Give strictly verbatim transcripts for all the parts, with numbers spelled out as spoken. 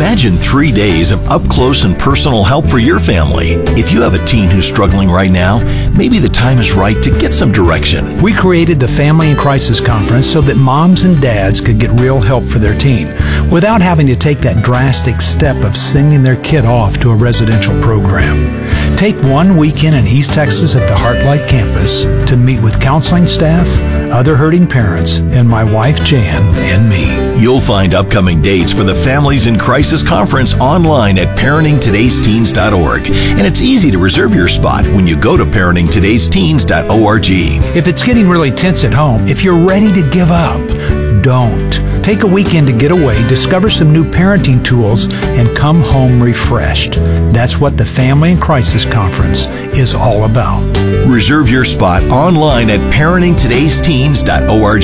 Imagine three days of up-close and personal help for your family. If you have a teen who's struggling right now, maybe the time is right to get some direction. We created the Family in Crisis Conference so that moms and dads could get real help for their teen without having to take that drastic step of sending their kid off to a residential program. Take one weekend in East Texas at the Heartlight campus to meet with counseling staff, other hurting parents, and my wife Jan and me. You'll find upcoming dates for the Families in Crisis Conference online at parenting todays teens dot org. And it's easy to reserve your spot when you go to parenting todays teens dot org. If it's getting really tense at home, if you're ready to give up, don't. Take a weekend to get away, discover some new parenting tools, and come home refreshed. That's what the Family in Crisis Conference is all about. Reserve your spot online at parenting todays teens dot org.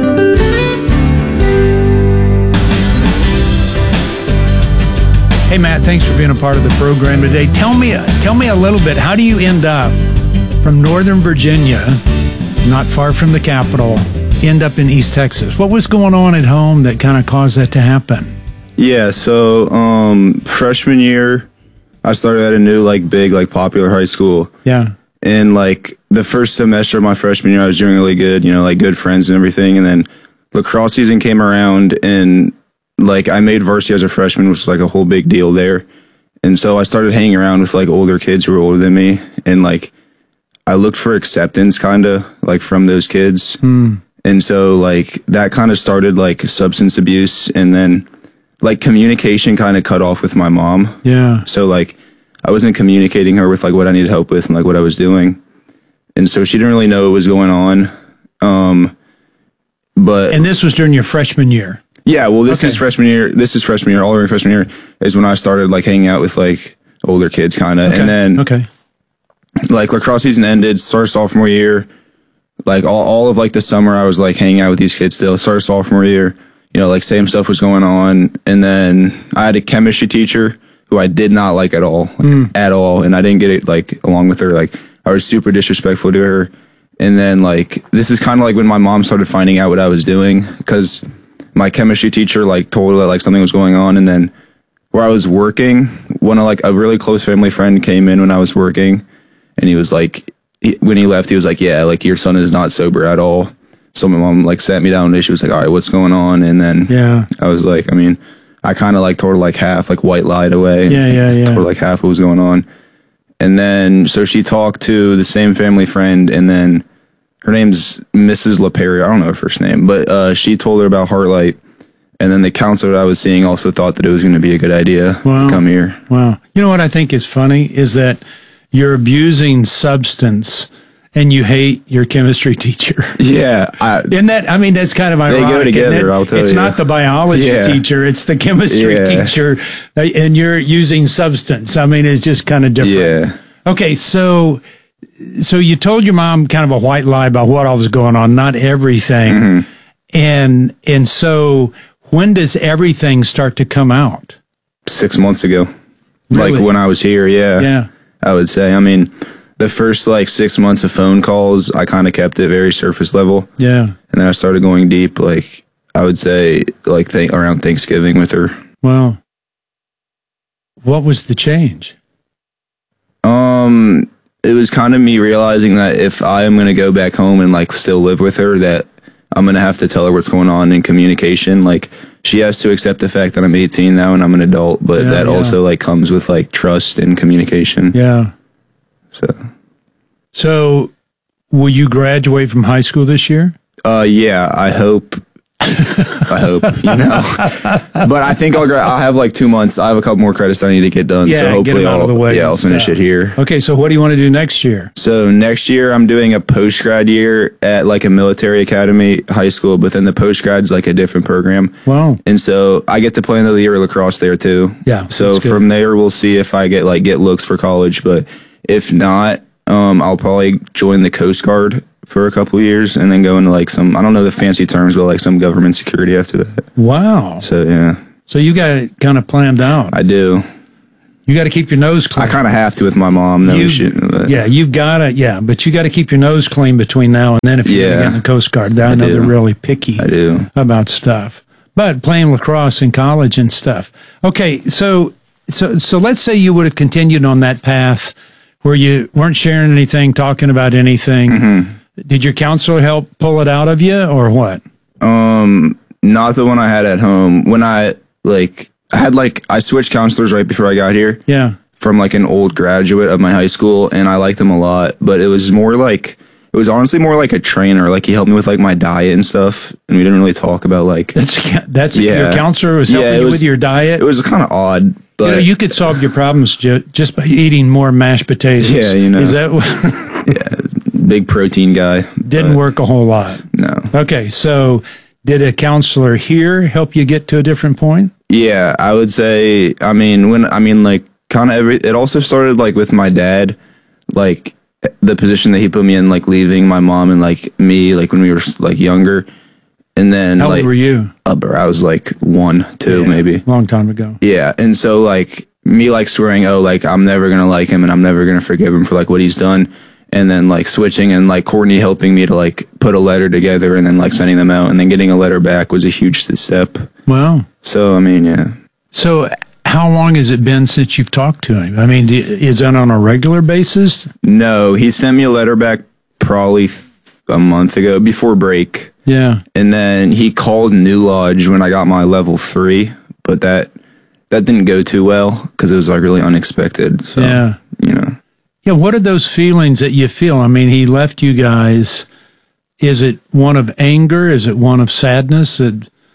Hey Matt, thanks for being a part of the program today. Tell me, tell me a little bit, how do you end up from Northern Virginia, not far from the capital, end up in East Texas? What was going on at home that kind of caused that to happen? Yeah, so um, freshman year, I started at a new, like, big, like, popular high school. Yeah. And, like, the first semester of my freshman year, I was doing really good, you know, like, good friends and everything. And then lacrosse season came around, and, like, I made varsity as a freshman, which was, like, a whole big deal there. And so I started hanging around with, like, older kids who were older than me. And, like, I looked for acceptance, kind of, like, from those kids. Mm. And so, like, that kind of started, like, substance abuse. And then, like, communication kind of cut off with my mom. Yeah. So, like, I wasn't communicating her with, like, what I needed help with and, like, what I was doing. And so she didn't really know what was going on. Um, but. And this was during your freshman year? Yeah, well, this Okay. is freshman year. This is freshman year. All during freshman year is when I started, like, hanging out with, like, older kids, kind of. Okay. And then, okay. like, lacrosse season ended, started sophomore year. Like, all, all of, like, the summer, I was, like, hanging out with these kids still. Started sophomore year. You know, like, same stuff was going on. And then I had a chemistry teacher who I did not like at all. Like, Mm. at all. And I didn't get it, like, along with her. Like, I was super disrespectful to her. And then, like, this is kind of like when my mom started finding out what I was doing. Because my chemistry teacher, like, told her that, like, something was going on. And then where I was working, one of, like, a really close family friend came in when I was working. And he was like, he, when he left, he was like, yeah, like, your son is not sober at all. So my mom, like, sat me down and she was like, all right, what's going on? And then Yeah. I was like, I mean, I kind of, like, told her, like, half, like, white lied away. Yeah, yeah, yeah. Told her, like, half what was going on. And then, so she talked to the same family friend, and then her name's Missus LaPerry. I don't know her first name, but uh, she told her about Heartlight. And then the counselor I was seeing also thought that it was going to be a good idea Wow. to come here. Wow. You know what I think is funny is that you're abusing substance and you hate your chemistry teacher. Yeah. I, Isn't that, I mean, that's kind of ironic. They go together, isn't it? I'll tell It's you. not the biology Yeah. teacher, it's the chemistry Yeah. teacher, and you're using substance. I mean, it's just kind of different. Yeah. Okay, so so you told your mom kind of a white lie about what all was going on, not everything. Mm-hmm. And and so when does everything start to come out? Six months ago. Really? Like, when I was here, yeah. Yeah. I would say. I mean, the first, like, six months of phone calls, I kind of kept it very surface level. Yeah. And then I started going deep, like, I would say, like, th- around Thanksgiving with her. Well, what was the change? Um, it was kind of me realizing that if I am going to go back home and, like, still live with her, that I'm going to have to tell her what's going on in communication. Like, she has to accept the fact that I'm eighteen now and I'm an adult, but Yeah, that yeah. also, like, comes with, like, trust and communication. Yeah. So, So will you graduate from high school this year? uh, yeah, I hope. I hope, you know. But I think I'll gra- I'll have, like, two months. I have a couple more credits I need to get done. Yeah, so get hopefully them out I'll, of the way yeah, and I'll finish stuff. it here. Okay, so what do you want to do next year? So next year I'm doing a post-grad year at, like, a military academy high school, but then the post-grad's, like, a different program. Wow. And so I get to play another year of lacrosse there too. Yeah, So that's good. from there we'll see if I get, like, get looks for college, but if not, um, I'll probably join the Coast Guard for a couple of years and then go into, like, some, I don't know the fancy terms, but, like, some government security after that. Wow. So yeah, So you got it kind of planned out. I do. You got to keep your nose clean. I kind of have to with my mom. No, You- she, but Yeah, you've got to, yeah, but you got to keep your nose clean between now and then if you're going to Yeah. get in the Coast Guard. I know do. they're really picky I do. about stuff. but playing lacrosse in college and stuff. Okay, so so so let's say you would have continued on that path where you weren't sharing anything, talking about anything. Mm-hmm. Did your counselor help pull it out of you, or what? Um, not the one I had at home. When I like, I had like I switched counselors right before I got here. Yeah, from like an old graduate of my high school, and I liked him a lot. But it was more like it was honestly more like a trainer. Like he helped me with like my diet and stuff, and we didn't really talk about like that's that's yeah. your counselor was helping yeah, you was, with your diet. It was kind of odd. But you know, you could solve your problems ju- just by eating more mashed potatoes. Yeah, you know. Is that yeah, big protein guy. Didn't work a whole lot. No. Okay, so did a counselor here help you get to a different point? Yeah, I would say. I mean, when I mean like kind of every. It also started like with my dad, like the position that he put me in, like leaving my mom and like me, like when we were like younger. And then, how like, old were you? Uh, I was like one, two, yeah, maybe. Long time ago. Yeah. And so, like, me, like, swearing, oh, like, I'm never going to like him and I'm never going to forgive him for, like, what he's done. And then, like, switching and, like, Courtney helping me to, like, put a letter together and then, like, sending them out and then getting a letter back was a huge step. Wow. So, I mean, yeah. So, how long has it been since you've talked to him? I mean, do, is that on a regular basis? No. He sent me a letter back probably th- a month ago before break. Yeah. And then he called New Lodge when I got my level three, but that that didn't go too well because it was like really unexpected. So, yeah. you know. Yeah, what are those feelings that you feel? I mean, he left you guys. Is it one of anger? Is it one of sadness? A,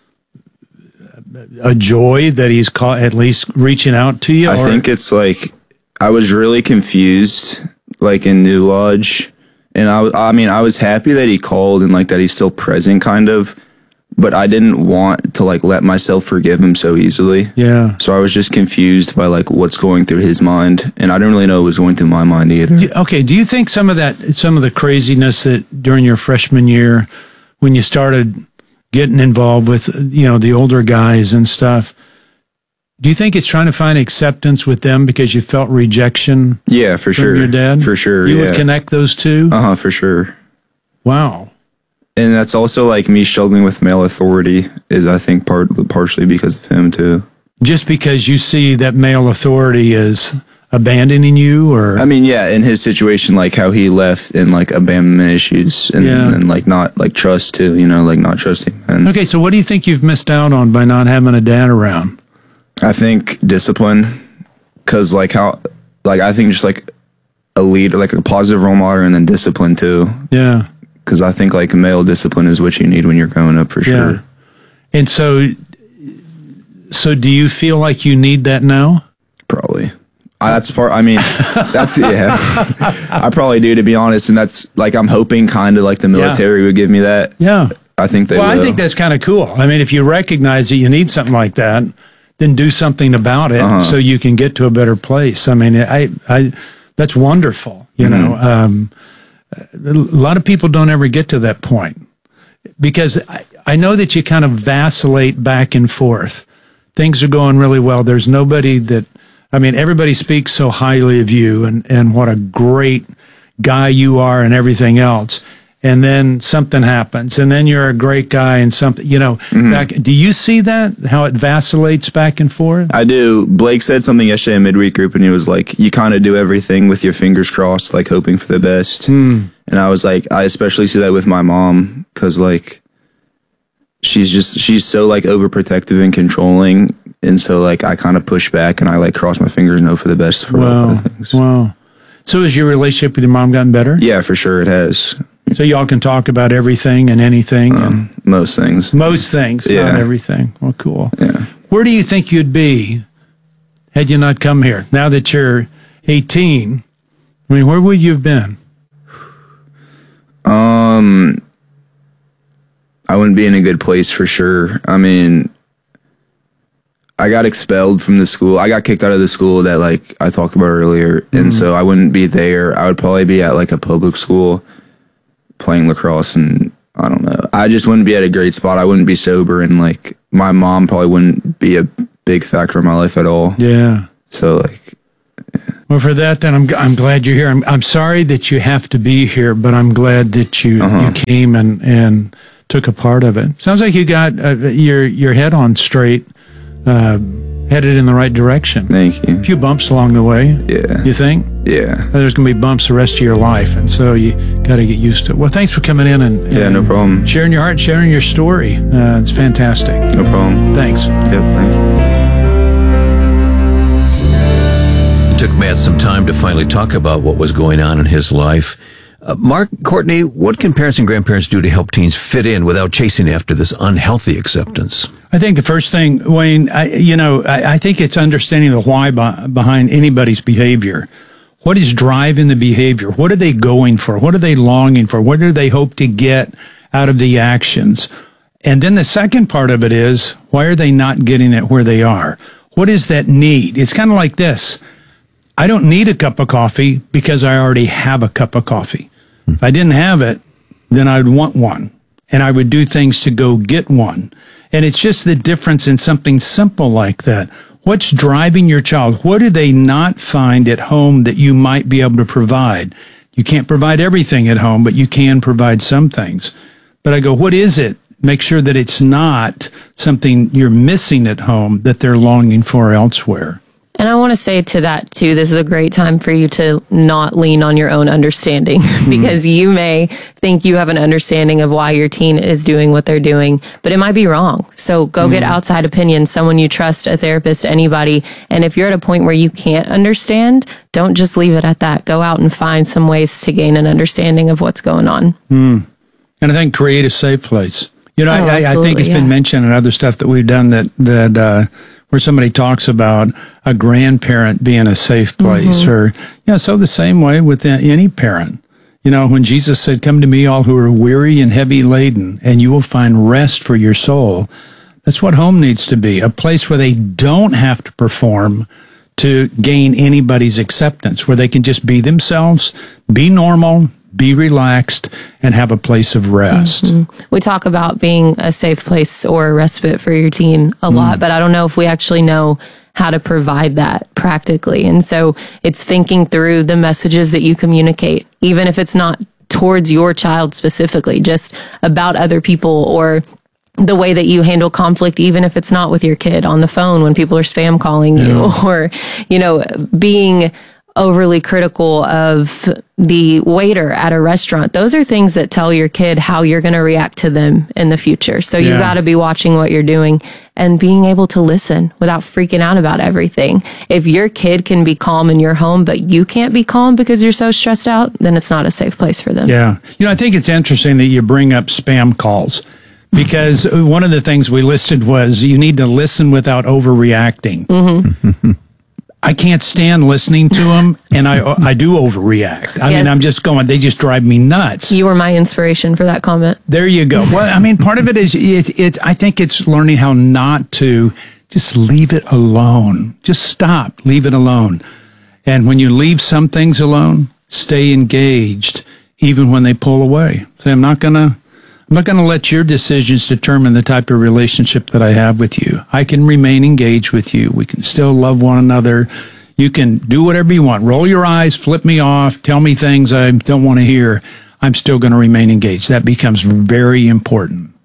a joy that he's caught, at least reaching out to you? I or? think it's like I was really confused, like in New Lodge. And I, I mean, I was happy that he called and like that he's still present, kind of, but I didn't want to like let myself forgive him so easily. Yeah. So I was just confused by like what's going through his mind, and I didn't really know what was going through my mind either. Okay. Do you think some of that, some of the craziness that during your freshman year, when you started getting involved with, you know, the older guys and stuff, do you think it's trying to find acceptance with them because you felt rejection? Yeah, for from sure. Your dad? For sure. You yeah. would connect those two? Uh huh, for sure. Wow. And that's also like me struggling with male authority is, I think, part partially because of him too. Just because you see that male authority is abandoning you, or? I mean, yeah, in his situation, like how he left and like abandonment issues and, yeah. and like not like trust too, you know, like not trusting men. Okay, so what do you think you've missed out on by not having a dad around? I think discipline, because like how, like I think just like a leader, like a positive role model, and then discipline too. Yeah. Because I think like male discipline is what you need when you're growing up for sure. Yeah. And so, so do you feel like you need that now? Probably. I, that's part. I mean, that's yeah. I probably do, to be honest, and that's like I'm hoping kind of like the military yeah. would give me that. Yeah. I think they. Well, will. I think that's kind of cool. I mean, if you recognize that you need something like that, then do something about it uh-huh. so you can get to a better place. I mean, I, I, that's wonderful. You mm-hmm. know, um, a lot of people don't ever get to that point because I, I know that you kind of vacillate back and forth. Things are going really well. There's nobody that, I mean, everybody speaks so highly of you and, and what a great guy you are and everything else. And then something happens, and then you're a great guy, and something, you know, mm-hmm. back, do you see that, how it vacillates back and forth? I do. Blake said something yesterday in midweek group, and he was like, you kind of do everything with your fingers crossed, like hoping for the best. Mm. And I was like, I especially see that with my mom, because like, she's just, she's so like overprotective and controlling. And so like, I kind of push back and I like cross my fingers and hope for the best for wow. a lot of things. Wow. So has your relationship with your mom gotten better? Yeah, for sure it has. So y'all can talk about everything and anything? Um, and most things. Most things, yeah. not everything. Well, cool. Yeah. Where do you think you'd be had you not come here? Now that you're eighteen, I mean, where would you have been? Um, I wouldn't be in a good place for sure. I mean, I got expelled from the school. I got kicked out of the school that like I talked about earlier. Mm-hmm. And so I wouldn't be there. I would probably be at like a public school playing lacrosse, and I don't know. I just wouldn't be at a great spot. I wouldn't be sober, and like my mom probably wouldn't be a big factor in my life at all. Yeah. So like, yeah. Well, for that, then I'm I'm glad you're here. I'm I'm sorry that you have to be here, but I'm glad that you, uh-huh. you came and and took a part of it. Sounds like you got uh, your your head on straight, uh, headed in the right direction. Thank you. A few bumps along the way. Yeah. You think? Yeah. There's going to be bumps the rest of your life, and so you got to get used to it. Well, thanks for coming in and, and Yeah, no problem. sharing your heart, sharing your story. Uh, it's fantastic. No problem. Thanks. Yep, thank you. It took Matt some time to finally talk about what was going on in his life. Uh, Mark, Courtney, what can parents and grandparents do to help teens fit in without chasing after this unhealthy acceptance? I think the first thing, Wayne, I, you know, I, I think it's understanding the why by, behind anybody's behavior. What is driving the behavior? What are they going for? What are they longing for? What do they hope to get out of the actions? And then the second part of it is, why are they not getting it where they are? What is that need? It's kind of like this. I don't need a cup of coffee because I already have a cup of coffee. If I didn't have it, then I'd want one. And I would do things to go get one. And it's just the difference in something simple like that. What's driving your child? What do they not find at home that you might be able to provide? You can't provide everything at home, but you can provide some things. But I go, what is it? Make sure that it's not something you're missing at home that they're longing for elsewhere. And I want to say to that, too, this is a great time for you to not lean on your own understanding because you may think you have an understanding of why your teen is doing what they're doing, but it might be wrong. So go mm. get outside opinions, someone you trust, a therapist, anybody. And if you're at a point where you can't understand, don't just leave it at that. Go out and find some ways to gain an understanding of what's going on. Mm. And I think create a safe place. You know, oh, I, I think it's yeah. been mentioned in other stuff that we've done that, that, uh, where somebody talks about a grandparent being a safe place mm-hmm. or, you know, so the same way with any parent. You know, when Jesus said, come to me all who are weary and heavy laden, and you will find rest for your soul. That's what home needs to be, a place where they don't have to perform to gain anybody's acceptance, where they can just be themselves, be normal, be relaxed, and have a place of rest. Mm-hmm. We talk about being a safe place or a respite for your teen a mm. lot, but I don't know if we actually know how to provide that practically. And so it's thinking through the messages that you communicate, even if it's not towards your child specifically, just about other people or the way that you handle conflict, even if it's not with your kid, on the phone when people are spam calling you yeah. or, you know, being overly critical of the waiter at a restaurant. Those are things that tell your kid how you're going to react to them in the future. So yeah. you got to be watching what you're doing and being able to listen without freaking out about everything. If your kid can be calm in your home, but you can't be calm because you're so stressed out, then it's not a safe place for them. Yeah. You know, I think it's interesting that you bring up spam calls because one of the things we listed was you need to listen without overreacting. Mm-hmm. I can't stand listening to them, and I I do overreact. I yes. mean, I'm just going, they just drive me nuts. You were my inspiration for that comment. There you go. Well, I mean, part of it is, it, it, I think it's learning how not to just leave it alone. Just stop, leave it alone. And when you leave some things alone, stay engaged, even when they pull away. Say, I'm not going to, I'm not going to let your decisions determine the type of relationship that I have with you. I can remain engaged with you. We can still love one another. You can do whatever you want. Roll your eyes, flip me off, tell me things I don't want to hear. I'm still going to remain engaged. That becomes very important.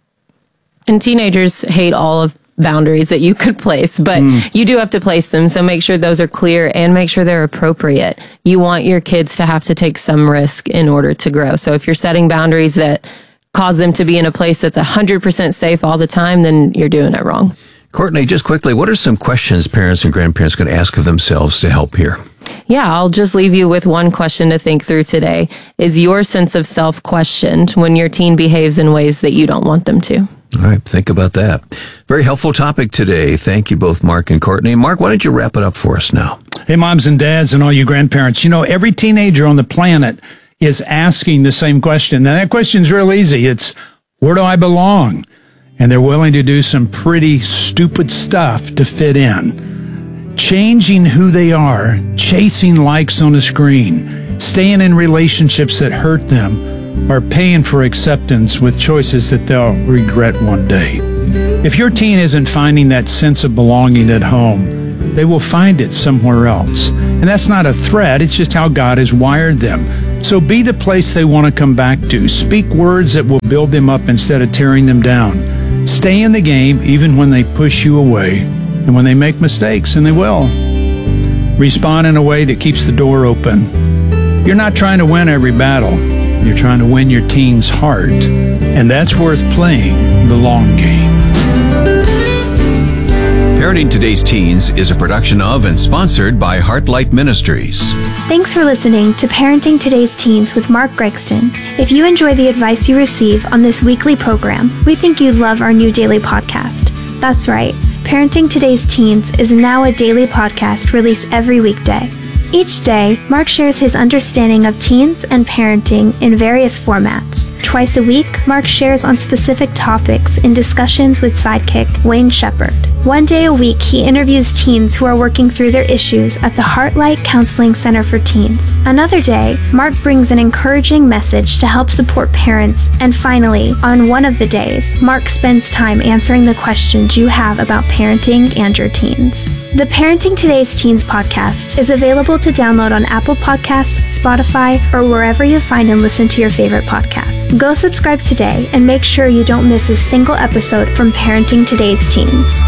And teenagers hate all of boundaries that you could place, but mm. you do have to place them. So make sure those are clear and make sure they're appropriate. You want your kids to have to take some risk in order to grow. So if you're setting boundaries that cause them to be in a place that's one hundred percent safe all the time, then you're doing it wrong. Courtney, just quickly, what are some questions parents and grandparents can ask of themselves to help here? Yeah, I'll just leave you with one question to think through today. Is your sense of self questioned when your teen behaves in ways that you don't want them to? All right, think about that. Very helpful topic today. Thank you both, Mark and Courtney. Mark, why don't you wrap it up for us now? Hey, moms and dads and all you grandparents, you know, every teenager on the planet is asking the same question. Now, that question's real easy. It's, where do I belong? And they're willing to do some pretty stupid stuff to fit in. Changing who they are, chasing likes on a screen, staying in relationships that hurt them, or paying for acceptance with choices that they'll regret one day. If your teen isn't finding that sense of belonging at home, they will find it somewhere else. And that's not a threat. It's just how God has wired them. So be the place they want to come back to. Speak words that will build them up instead of tearing them down. Stay in the game even when they push you away and when they make mistakes, and they will. Respond in a way that keeps the door open. You're not trying to win every battle. You're trying to win your teen's heart, and that's worth playing the long game. Parenting Today's Teens is a production of and sponsored by Heartlight Ministries. Thanks for listening to Parenting Today's Teens with Mark Gregston. If you enjoy the advice you receive on this weekly program, we think you'd love our new daily podcast. That's right, Parenting Today's Teens is now a daily podcast released every weekday. Each day, Mark shares his understanding of teens and parenting in various formats. Twice a week, Mark shares on specific topics in discussions with sidekick Wayne Shepherd. One day a week, he interviews teens who are working through their issues at the Heartlight Counseling Center for Teens. Another day, Mark brings an encouraging message to help support parents. And finally, on one of the days, Mark spends time answering the questions you have about parenting and your teens. The Parenting Today's Teens podcast is available to download on Apple Podcasts, Spotify, or wherever you find and listen to your favorite podcasts. Go subscribe today and make sure you don't miss a single episode from Parenting Today's Teens.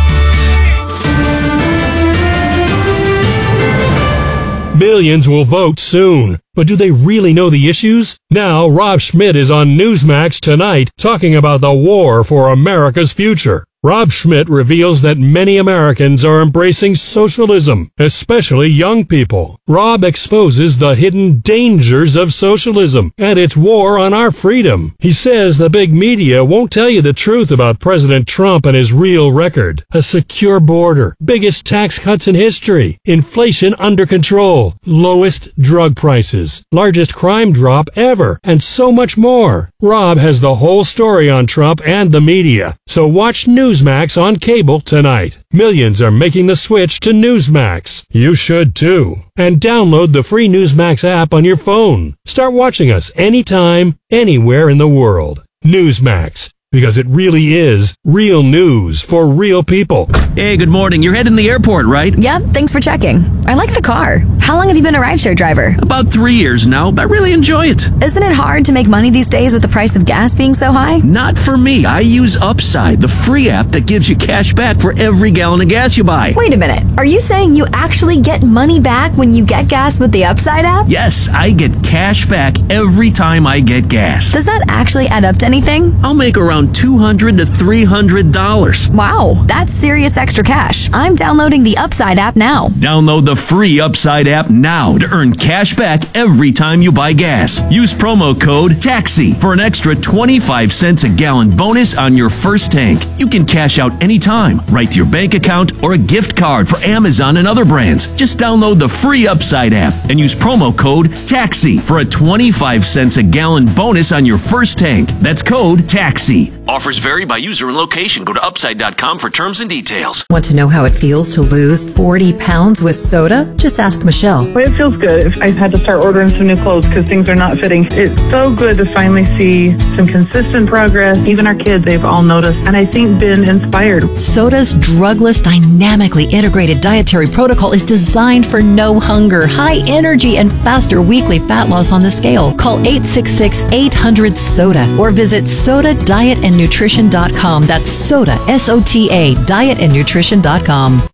Millions will vote soon, but do they really know the issues? Now, Rob Schmidt is on Newsmax tonight talking about the war for America's future. Rob Schmidt reveals that many Americans are embracing socialism, especially young people. Rob exposes the hidden dangers of socialism and its war on our freedom. He says the big media won't tell you the truth about President Trump and his real record. A secure border, biggest tax cuts in history, inflation under control, lowest drug prices, largest crime drop ever, and so much more. Rob has the whole story on Trump and the media, so watch Newsmax on cable tonight. Millions are making the switch to Newsmax. You should too. And download the free Newsmax app on your phone. Start watching us anytime, anywhere in the world. Newsmax. Because it really is real news for real people. Hey, good morning. You're heading to the airport, right? Yep, thanks for checking. I like the car. How long have you been a rideshare driver? About three years now. I really enjoy it. Isn't it hard to make money these days with the price of gas being so high? Not for me. I use Upside, the free app that gives you cash back for every gallon of gas you buy. Wait a minute. Are you saying you actually get money back when you get gas with the Upside app? Yes, I get cash back every time I get gas. Does that actually add up to anything? I'll make around two hundred to three hundred dollars. Wow, that's serious extra cash. I'm downloading the Upside app now. Download the free Upside app now to earn cash back every time you buy gas. Use promo code TAXI for an extra twenty-five cents a gallon bonus on your first tank. You can cash out anytime, right to your bank account or a gift card for Amazon and other brands. Just download the free Upside app and use promo code TAXI for a twenty-five cents a gallon bonus on your first tank. That's code TAXI. Offers vary by user and location. Go to upside dot com for terms and details. Want to know how it feels to lose forty pounds with soda? Just ask Michelle. Well, it feels good. I've had to start ordering some new clothes because things are not fitting. It's so good to finally see some consistent progress. Even our kids, they've all noticed, and I think been inspired. Soda's drugless, dynamically integrated dietary protocol is designed for no hunger, high energy, and faster weekly fat loss on the scale. Call eight six six, eight hundred, SODA or visit soda diet and nutrition dot com. That's soda, S O T A, diet and nutrition dot com.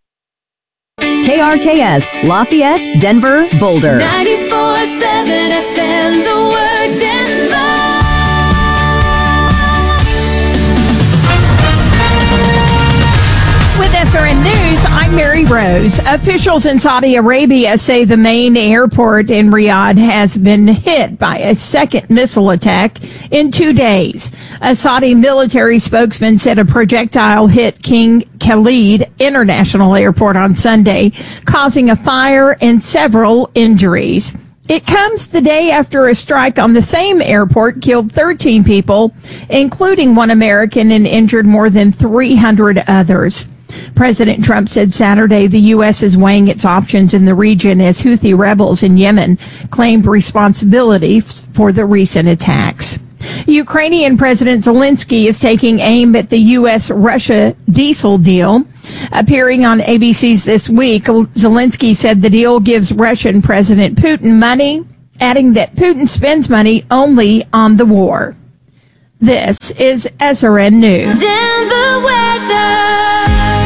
K R K S, Lafayette, Denver, Boulder. ninety-four seven F M, the word Denver. With S R N News, I'm Mary Rose. Officials in Saudi Arabia say the main airport in Riyadh has been hit by a second missile attack in two days. A Saudi military spokesman said a projectile hit King Khalid International Airport on Sunday, causing a fire and several injuries. It comes the day after a strike on the same airport killed thirteen people, including one American, and injured more than three hundred others. President Trump said Saturday the U S is weighing its options in the region as Houthi rebels in Yemen claimed responsibility for the recent attacks. Ukrainian President Zelensky is taking aim at the U S Russia diesel deal. Appearing on A B C's This Week, Zelensky said the deal gives Russian President Putin money adding that Putin spends money only on the war. This is S R N News. Denver weather.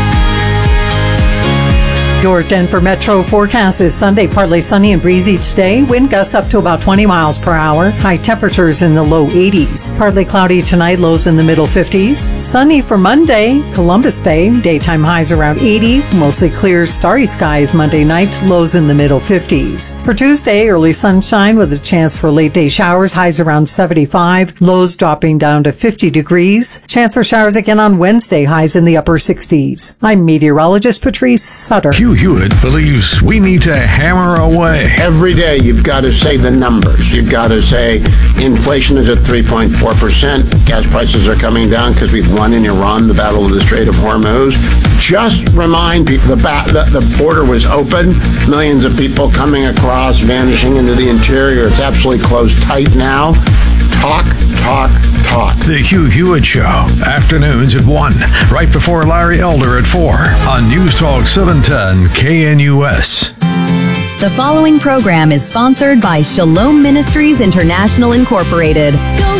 Your Denver Metro forecast is Sunday, partly sunny and breezy each day. Wind gusts up to about twenty miles per hour. High temperatures in the low eighties. Partly cloudy tonight, lows in the middle fifties. Sunny for Monday, Columbus Day. Daytime highs around eighty. Mostly clear, starry skies Monday night, lows in the middle fifties. For Tuesday, early sunshine with a chance for late day showers. Highs around seventy-five. Lows dropping down to fifty degrees. Chance for showers again on Wednesday. Highs in the upper sixties. I'm meteorologist Patrice Sutter. Hugh Hewitt believes we need to hammer away. Every day you've got to say the numbers. You've got to say inflation is at three point four percent. Gas prices are coming down because we've won in Iran the battle of the Strait of Hormuz. Just remind people the, ba- the, the border was open. Millions of people coming across, vanishing into the interior. It's absolutely closed tight now. Talk, talk, talk. The Hugh Hewitt Show. Afternoons at one. Right before Larry Elder at four. On News Talk seven ten K N U S. The following program is sponsored by Shalom Ministries International Incorporated. Go